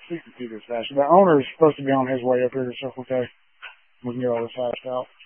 We can do this fast. The owner is supposed to be on his way up here to Circle K. We can get all this hashed out.